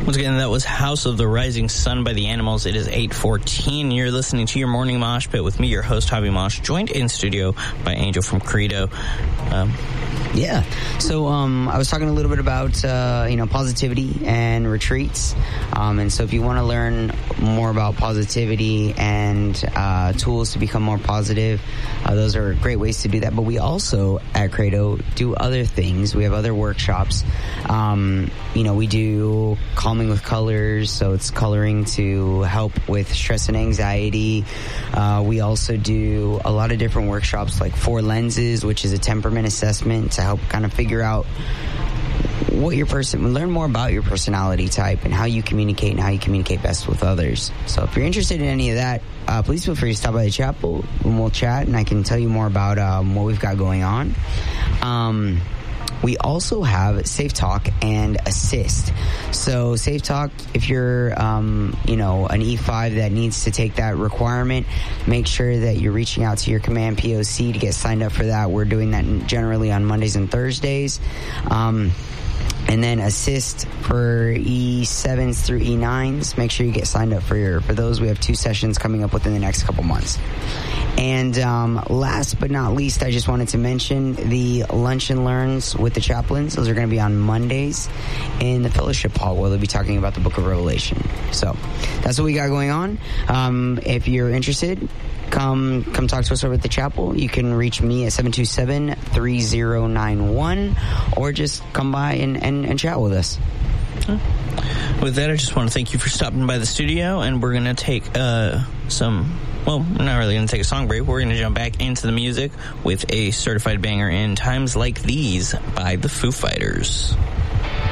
Once again, that was House of the Rising Sun by the Animals. It is 8:14. You're listening to your morning mosh pit with me, your host, Javi Mosh, joined in studio by Angel from Credo. Yeah. So I was talking a little bit about, positivity and retreats. And so if you want to learn more about positivity and tools to become more positive, those are great ways to do that. But we also, at Credo, do other things. We have other workshops. We do calming with colors, so it's coloring to help with stress and anxiety. We also do a lot of different workshops like 4 Lenses, which is a temperament assessment to help kind of figure out what learn more about your personality type and how you communicate and how you communicate best with others. So if you're interested in any of that, please feel free to stop by the chapel and we'll chat and I can tell you more about what we've got going on. We also have Safe Talk and Assist. So Safe Talk, if you're, an E5 that needs to take that requirement, make sure that you're reaching out to your command POC to get signed up for that. We're doing that generally on Mondays and Thursdays. And then Assist for E7s through E9s. Make sure you get signed up for those. We have 2 sessions coming up within the next couple months. And last but not least, I just wanted to mention the Lunch and Learns with the chaplains. Those are going to be on Mondays in the Fellowship Hall where they'll be talking about the Book of Revelation. So that's what we got going on. If you're interested, come talk to us over at the chapel. You can reach me at 727-3091 or just come by and chat with us. With that, I just want to thank you for stopping by the studio, and we're going to take we're not really going to take a song break. We're going to jump back into the music with a certified banger in Times Like These by the Foo Fighters.